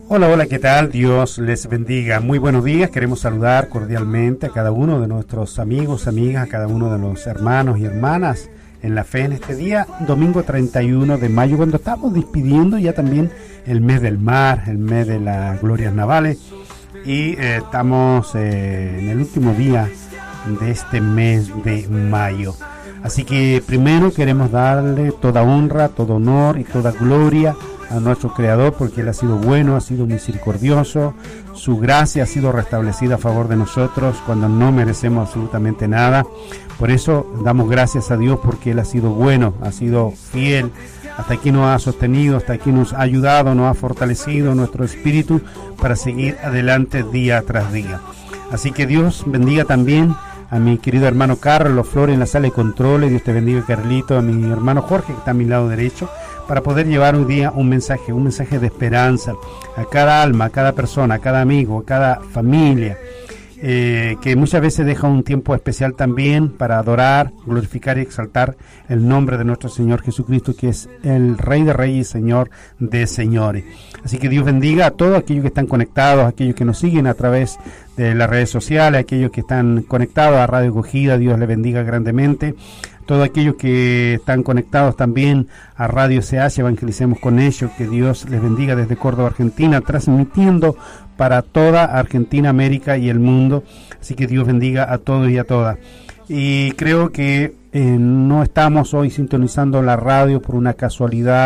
Hola, hola, ¿qué tal? Dios les bendiga. Muy buenos días. Queremos saludar cordialmente a cada uno de nuestros amigos, amigas, a cada uno de los hermanos y hermanas en la fe en este día, domingo 31 de mayo, cuando estamos despidiendo ya también el mes del mar, el mes de las glorias navales, y estamos en el último día de este mes de mayo. Así que primero queremos darle toda honra, todo honor y toda gloria a nuestro Creador, porque Él ha sido bueno, ha sido misericordioso, su gracia ha sido restablecida a favor de nosotros cuando no merecemos absolutamente nada. Por eso damos gracias a Dios, porque Él ha sido bueno, ha sido fiel, hasta aquí nos ha sostenido, hasta aquí nos ha ayudado, nos ha fortalecido nuestro espíritu para seguir adelante día tras día. Así que Dios bendiga también a mi querido hermano Carlos Flores en la sala de controles. Dios te bendiga, Carlito, a mi hermano Jorge, que está a mi lado derecho, para poder llevar hoy día un mensaje de esperanza a cada alma, a cada persona, a cada amigo, a cada familia, que muchas veces deja un tiempo especial también para adorar, glorificar y exaltar el nombre de nuestro Señor Jesucristo, que es el Rey de Reyes y Señor de Señores. Así que Dios bendiga a todos aquellos que están conectados, a aquellos que nos siguen a través de las redes sociales, a aquellos que están conectados a Radio Acogida. Dios les bendiga grandemente. Todos aquellos que están conectados también a Radio CH, evangelicemos con ellos, que Dios les bendiga desde Córdoba, Argentina, transmitiendo para toda Argentina, América y el mundo. Así que Dios bendiga a todos y a todas. Y creo que no estamos hoy sintonizando la radio por una casualidad.